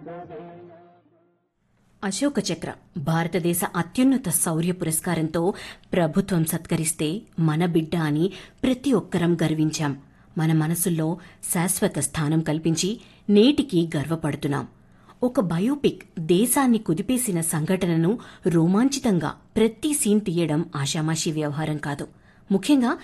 అశోక చక్ర భారతదేశ అత్యున్నత శౌర్య పురస్కారంతో ప్రభుత్వం సత్కరిస్తే మన బిడ్డ అని ప్రతి ఒక్కరం గర్వించాం. మన మనసుల్లో శాశ్వత స్థానం కల్పించి నేటికి గర్వపడుతున్నాం. ఒక బయోపిక్ దేశాన్ని కుదిపేసిన సంఘటనను రోమాంచితంగా ప్రతి సీన్ తీయడం ఆషామాషీ వ్యవహారం కాదు. ముఖ్యంగా